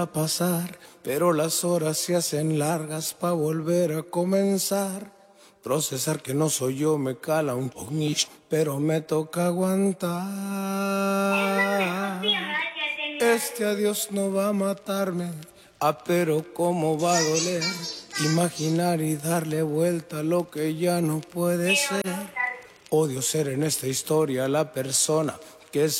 a pasar, pero las horas se hacen largas pa' volver a comenzar. Procesar que no soy yo me cala un poquito, pero me toca aguantar. Este adiós no va a matarme, pero cómo va a doler. Imaginar y darle vuelta a lo que ya no puede ser. Odio ser en esta historia la persona que se